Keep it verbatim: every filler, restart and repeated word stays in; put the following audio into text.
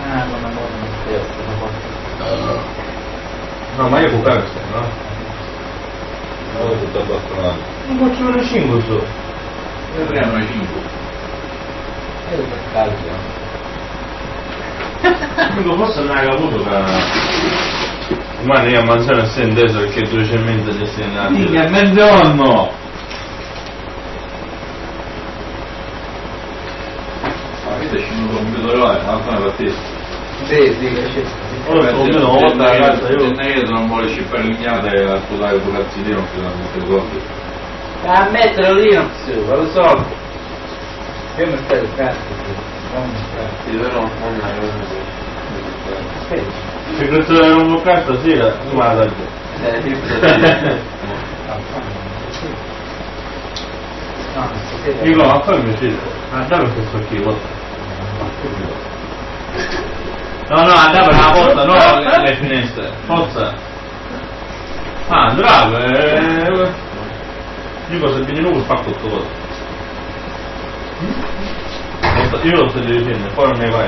Ah, non è buono. No, ma io può cazzo, no? No, io tutto abbastanza. Non faccio le cinque su. Io prendiamo le cinque. Io per calcio. Non posso andare a caputo che... Ma io a mangiare a sendeso perché tu c'è in mezzo di essere Minchia, è mezzogiorno! Ma che sei scenuto un computer là, l'altra è partita. Sì, sì, che c'è. Ora sto una volta a casa io... Se non vuole scippare lignate e approdare pure cazzi di non si danno questi soldi. A metterlo lì non si usa, lo so. Io mi stai il cazzo, non mi stai. Sì, però non è Se questo era un boccato stasera, guarda giù. Eh, io Dico, ma poi mi dice, andava per questo schifo. No, no, andava per la porta, no le, le finestre. Forza. Ah, bravo, eh... Dico, se vieni nuovo spacco tutto cosa. Io lo sto dicendo, poi non ne vai.